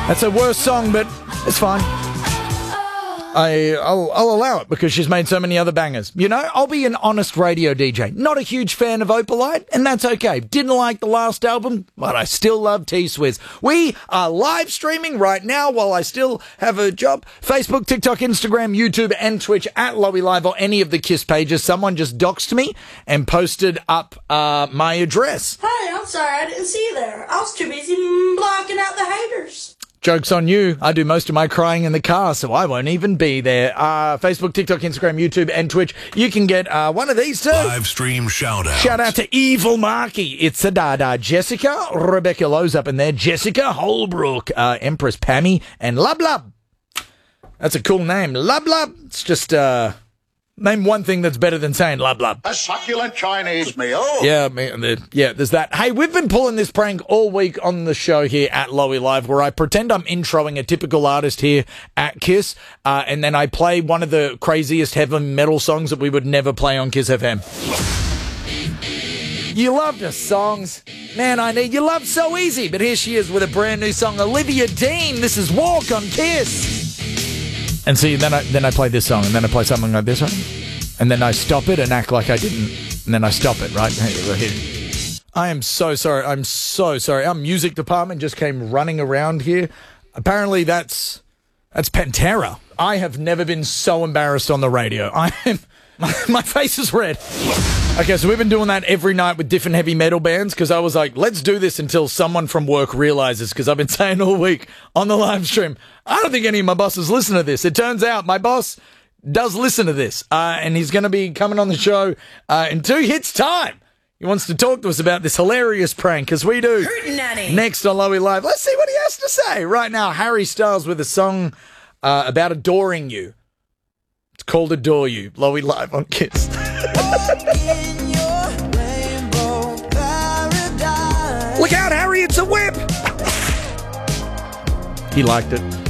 That's her worst song, but it's fine. I'll allow it because she's made so many other bangers. You know, I'll be an honest radio DJ. Not a huge fan of Opalite, and that's okay. Didn't like the last album, but I still love T-Swizz. We are live streaming right now while I still have a job. Facebook, TikTok, Instagram, YouTube, and Twitch at Lowy Live or any of the KISS pages. Someone just doxed me and posted up my address. Hey, I'm sorry I didn't see you there. I was too busy blocking out the haters. Joke's on you. I do most of my crying in the car, so I won't even be there. Facebook, TikTok, Instagram, YouTube, and Twitch. You can get one of these too. Live stream shout out. Shout out to Evil Marky. It's a Dada. Jessica, Rebecca Lowe's up in there. Jessica Holbrook, Empress Pammy, and Lub Lub. That's a cool name. Lub Lub. It's just, name one thing that's better than saying Lub Lub. A succulent Chinese meal. Yeah, there's that. Hey, we've been pulling this prank all week on the show here at Lowy Live where I pretend I'm introing a typical artist here at KISS, and then I play one of the craziest heavy metal songs that we would never play on KISS FM. You loved her songs. Man, you love So Easy, but here she is with a brand new song, Olivia Dean. This is Walk on KISS. And see, then I play this song, and then I play something like this one, and then I stop it and act like I didn't, and then I stop it, right? Here. I am so sorry. I'm so sorry. Our music department just came running around here. Apparently that's Pantera. I have never been so embarrassed on the radio. My face is red. Okay, so we've been doing that every night with different heavy metal bands because I was like, let's do this until someone from work realizes, because I've been saying all week on the live stream, I don't think any of my bosses listen to this. It turns out my boss does listen to this, and he's going to be coming on the show in 2 hits time. He wants to talk to us about this hilarious prank, because we do. Next on Lowy Live. Let's see what he has to say. Right now, Harry Styles with a song about adoring you. It's called Adore You. Lowy Live on KISS. Look out, Harry, it's a whip! He liked it.